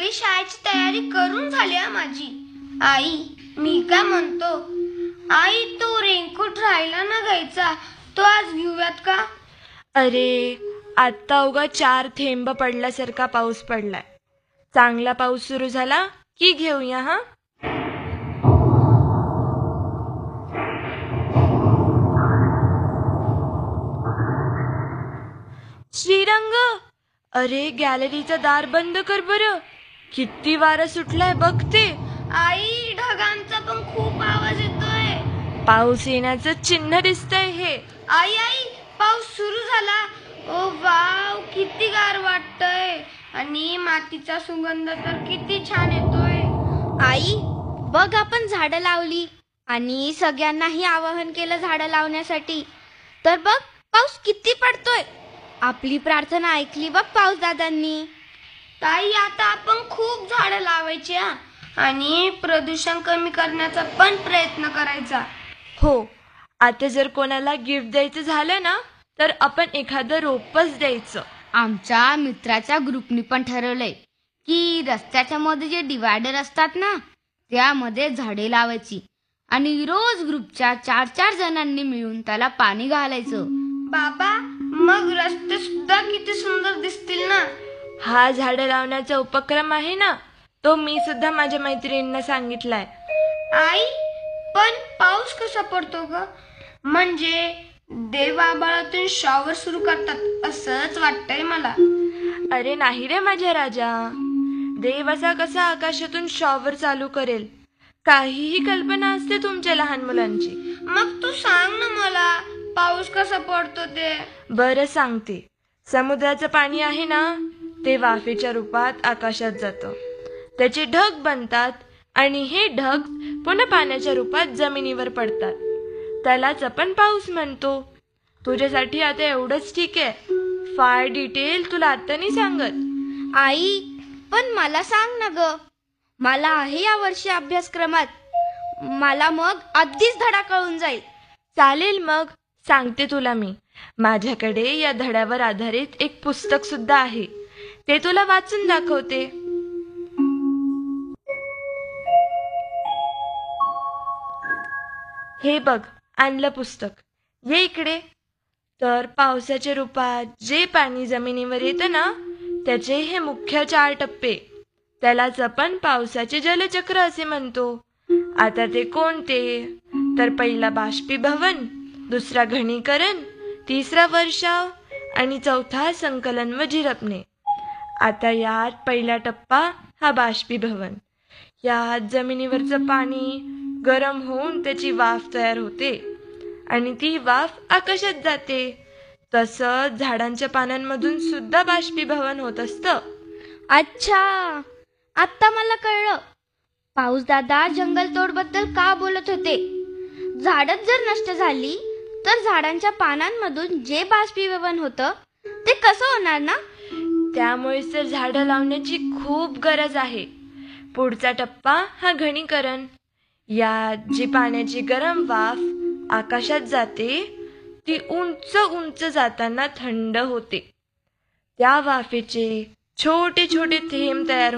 सगळी शाळेची तयारी करून झाली आहे माझी. आई, मी काय म्हणतो, आई तो रेनकोट राहिला ना घ्यायचा, तो आज घेऊयात का? अरे, आत्ता उगा 4 थेंब पडल्यासारखा पाऊस पडलाय. चांगला पाऊस सुरू झाला की घेऊया. हा, श्रीरंग, अरे गॅलरीचं दार बंद कर बरं. किती वारा सुटलाय बघ ते. आई, ढगांचा पण खूप आवाज येतोय. पाऊस येण्याचं चिन्ह दिसतंय हे. आई आई, पाऊस सुरू झाला. ओ वाव, किती गार वाटतंय आणि मातीचा सुगंध तर किती छान येतोय. आई, बघ आपण झाडं लावली आणि सगळ्यांनाही आवाहन केलं झाडं लावण्यासाठी. तर बघ पाऊस किती पडतोय. आपली प्रार्थना ऐकली बघ पाऊस दादांनी. ताई, आता आपण खूप झाडं लावायची आणि प्रदूषण कमी करण्याचा पण प्रयत्न करायचा. हो, आता जर कोणाला गिफ्ट द्यायचं झालं ना, तर आपण एखादं रोपच द्यायचं. आमच्या मित्राच्या ग्रुपनी पण ठरवलंय की रस्त्याच्या मध्ये जे डिवायडर असतात ना, त्यामध्ये झाडे लावायची आणि रोज ग्रुपच्या 4-4 जणांनी मिळून त्याला पाणी घालायचं. बाबा, मग रस्ते सुद्धा किती सुंदर दिसतील ना. हा झाडं लावण्याचा उपक्रम आहे ना, तो मी सुद्धा माझ्या मैत्रिणींना सांगितलाय. आई, पण पाऊस कसा पडतो ग? म्हणजे देव आभाळातून शॉवर सुरू करतात असंच वाटतंय मला. अरे नाही रे माझ्या राजा, देव असा कसा आकाशातून शॉवर चालू करेल? काहीही कल्पना असते तुमच्या लहान मुलांची. मग तू सांग ना मला, पाऊस कसा पडतो ते. बरं सांगते. समुद्राचं पाणी आहे ना, ते वाफेच्या रूपात आकाशात जातं. त्याचे ढग बनतात आणि हे ढग पुन्हा पाण्याच्या रूपात जमिनीवर पडतात. त्यालाच आपण पाऊस म्हणतो. तुझ्यासाठी आता एवढंच ठीक आहे. फार डिटेल तुला आता नाही सांगत. आई, पण मला सांग ना ग, मला आहे या वर्षी अभ्यासक्रमात. मला मग आधीच धडा कळून जाईल. चालेल, मग सांगते तुला मी. माझ्याकडे या धड्यावर आधारित एक पुस्तक सुद्धा आहे, ते तुला वाचून दाखवते. हे बघ, आणलं पुस्तक. ये इकडे. तर पावसाच्या रूपात जे पाणी जमिनीवर येतं ना, त्याचे हे मुख्य 4 टप्पे. त्यालाच आपण पावसाचे जलचक्र असे म्हणतो. आता ते कोणते? तर पहिला बाष्पीभवन, दुसरा घनीकरण, तिसरा वर्षाव आणि चौथा संकलन व झिरपणे. आता यात पहिला टप्पा हा बाष्पीभवन. यात जमिनीवरचं पाणी गरम होऊन त्याची वाफ तयार होते आणि ती वाफ आकाशात जाते. तसंच झाडांच्या पानांमधून सुद्धा बाष्पीभवन होत असतं. अच्छा, आता मला कळलं पाऊस दादा जंगलतोड बद्दल का बोलत होते. झाडच जर नष्ट झाली तर झाडांच्या पानांमधून जे बाष्पीभवन होतं ते कसं होणार ना. त्यामुळेच तर झाडं लावण्याची खूप गरज आहे. पुढचा टप्पा हा घनीकरण. यात जी पाण्याची गरम वाफ आकाशात जाते, ती उंच उंच जाताना थंड होते. त्या वाफेचे छोटे छोटे थेंब तयार